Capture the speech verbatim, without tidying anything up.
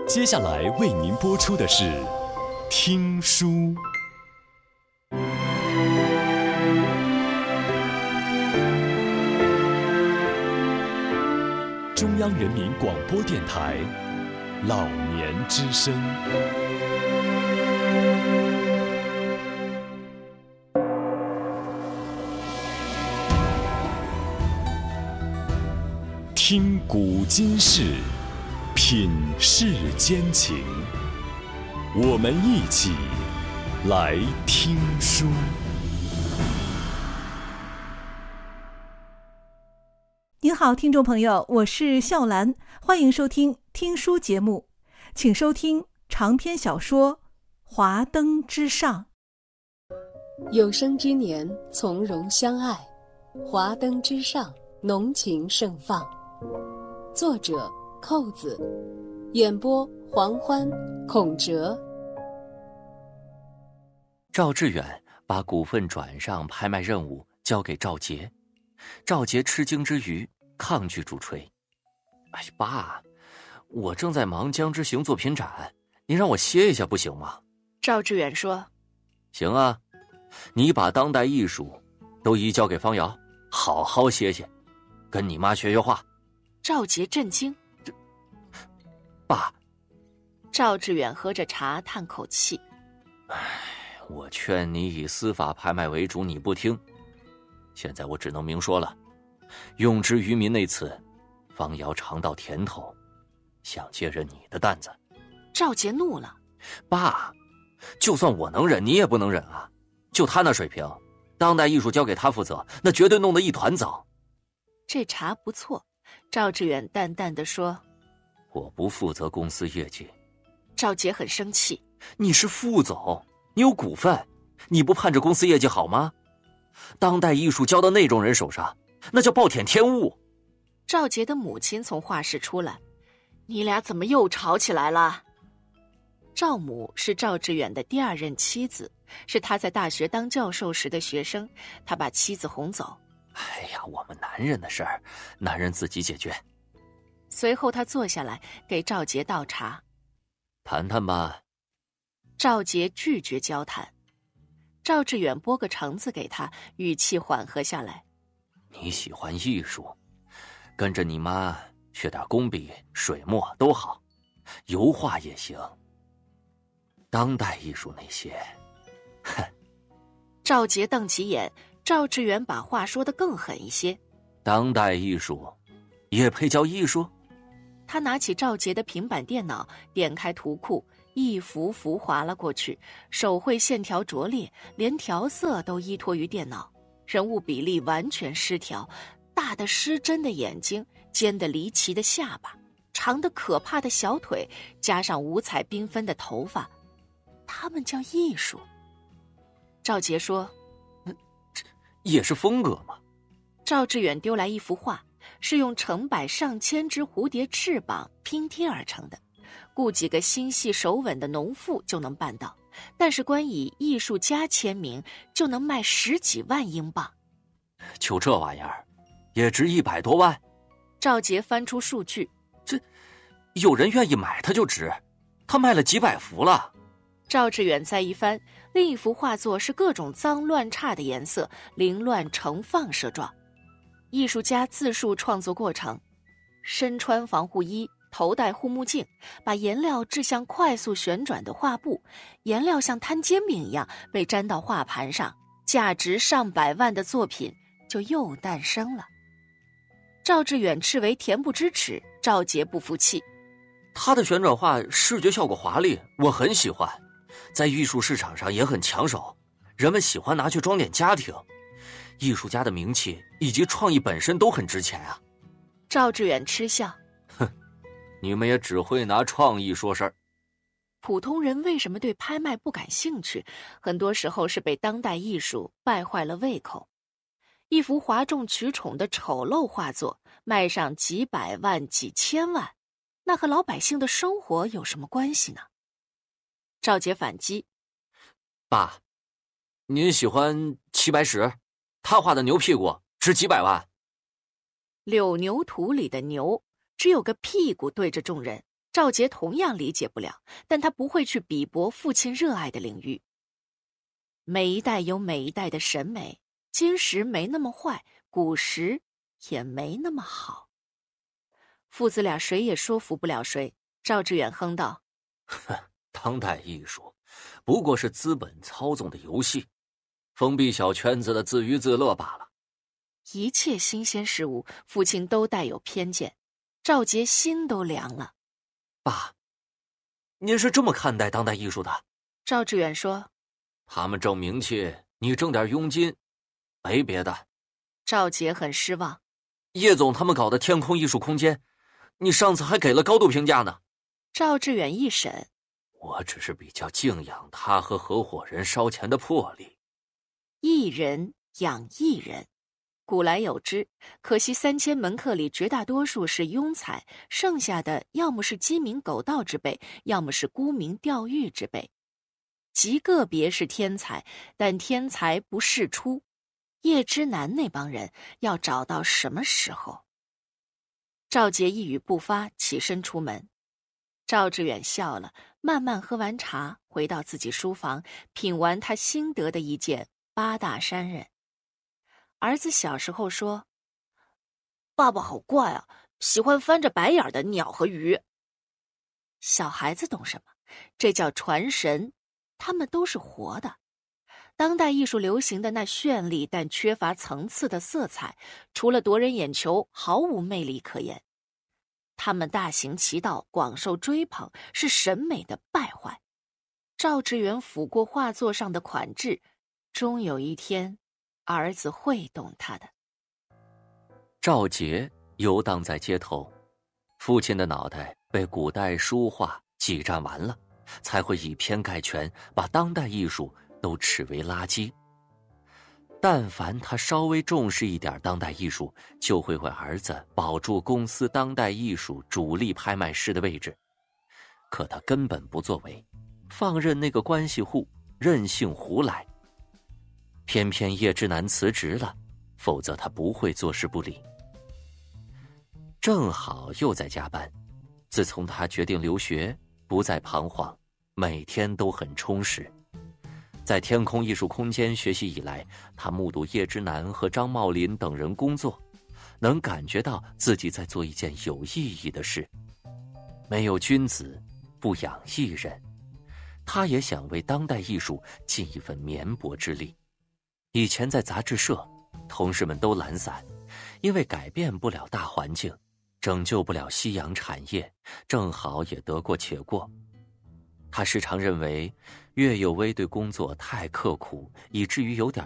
接下来为您播出的是《听书》。中央人民广播电台老年之声。听古今事，品世间情，我们一起来听书。 您好，听众朋友，我是笑兰，欢迎收听听书节目，请收听长篇小说《华灯之上》。 有生之年，从容相爱，华灯之上，浓情盛放。作者扣子，演播黄欢、孔哲。 赵志远把股份转让拍卖任务交给赵杰，赵杰吃惊之余抗拒主锤。哎，爸，我正在忙江之行作品展，你让我歇一下不行吗？ 赵志远说。 行啊，你把当代艺术都移交给方瑶，好好歇歇，跟你妈学学画。 赵杰震惊。 爸。 赵志远喝着茶叹口气。 唉，我劝你以司法拍卖为主，你不听，现在我只能明说了，用之于民那次，方瑶尝到甜头，想接任你的担子。 赵杰怒了。 爸，就算我能忍，你也不能忍啊！就他那水平，当代艺术交给他负责，那绝对弄得一团糟。 这茶不错，赵志远淡淡地说。 我不负责公司业绩。 赵杰很生气。 你是副总，你有股份，你不盼着公司业绩好吗？当代艺术交到那种人手上，那叫暴殄天物。 赵杰的母亲从画室出来。你俩怎么又吵起来了？赵母是赵志远的第二任妻子，是他在大学当教授时的学生，他把妻子哄走。 哎呀，我们男人的事儿，男人自己解决。 随后他坐下来给赵杰倒茶。 谈谈吧。 赵杰拒绝交谈。赵志远拨个橙子给他，语气缓和下来。 你喜欢艺术，跟着你妈学点工笔、水墨都好，油画也行。当代艺术那些，哼。 赵杰瞪起眼，赵志远把话说得更狠一些。 当代艺术也配叫艺术？ 他拿起赵杰的平板电脑，点开图库，一幅幅划了过去，手绘线条拙劣，连调色都依托于电脑，人物比例完全失调，大的失真的眼睛，尖的离奇的下巴，长的可怕的小腿，加上五彩缤纷的头发，他们叫艺术。赵杰说。 那这也是风格吗？ 赵志远丢来一幅画，是用成百上千只蝴蝶翅膀拼贴而成的，雇几个心细手稳的农妇就能办到，但是光以艺术家签名就能卖十几万英镑。 就这玩意儿也值一百多万？ 赵杰翻出数据。 这有人愿意买它就值，他卖了几百幅了。 赵志远再一翻，另一幅画作是各种脏乱差的颜色，凌乱成放射状。艺术家自述创作过程：身穿防护衣，头戴护目镜，把颜料掷向快速旋转的画布，颜料像摊煎饼一样被粘到画盘上，价值上百万的作品就又诞生了。赵志远斥为恬不知耻，赵杰不服气。 他的旋转画视觉效果华丽，我很喜欢，在艺术市场上也很抢手，人们喜欢拿去装点家庭。艺术家的名气以及创意本身都很值钱啊。 赵志远嗤笑。 哼，你们也只会拿创意说事儿。 普通人为什么对拍卖不感兴趣？很多时候是被当代艺术败坏了胃口。一幅哗众取宠的丑陋画作卖上几百万、几千万，那和老百姓的生活有什么关系呢？赵杰反击。 爸，您喜欢齐白石？他画的牛屁股值几百万。 柳牛图里的牛只有个屁股对着众人， 赵杰同样理解不了，但他不会去比驳父亲热爱的领域。每一代有每一代的审美，今时没那么坏，古时也没那么好。父子俩谁也说服不了谁。赵志远哼道： 哼，当代艺术不过是资本操纵的游戏，封闭小圈子的自娱自乐罢了。 一切新鲜事物，父亲都带有偏见。赵杰心都凉了。 爸，您是这么看待当代艺术的？ 赵志远说： 他们挣名气，你挣点佣金，没别的。 赵杰很失望。 叶总他们搞的天空艺术空间，你上次还给了高度评价呢。 赵志远一审： 我只是比较敬仰他和合伙人烧钱的魄力。 一人养一人，古来有之，可惜三千门客里绝大多数是庸才，剩下的要么是鸡鸣狗盗之辈，要么是沽名钓誉之辈。极个别是天才，但天才不世出。叶之南那帮人要找到什么时候？赵杰一语不发，起身出门。赵志远笑了，慢慢喝完茶，回到自己书房，品完他新得的一件八大山人。儿子小时候说：爸爸好怪啊，喜欢翻着白眼的鸟和鱼。小孩子懂什么？这叫传神，他们都是活的。当代艺术流行的那绚丽但缺乏层次的色彩，除了夺人眼球，毫无魅力可言。他们大行其道，广受追捧，是审美的败坏。赵志远抚过画作上的款制，终有一天，儿子会懂他的。 赵杰游荡在街头，父亲的脑袋被古代书画挤占完了，才会以偏概全，把当代艺术都斥为垃圾。但凡他稍微重视一点当代艺术，就会为儿子保住公司当代艺术主力拍卖师的位置。可他根本不作为，放任那个关系户任性胡来。偏偏叶之南辞职了，否则他不会坐视不理。正好又在加班，自从他决定留学，不再彷徨，每天都很充实。在天空艺术空间学习以来，他目睹叶之南和张茂林等人工作，能感觉到自己在做一件有意义的事。没有君子，不养艺人。他也想为当代艺术尽一份绵薄之力。以前在杂志社，同事们都懒散，因为改变不了大环境，拯救不了夕阳产业，正好也得过且过。他时常认为岳有为对工作太刻苦，以至于有点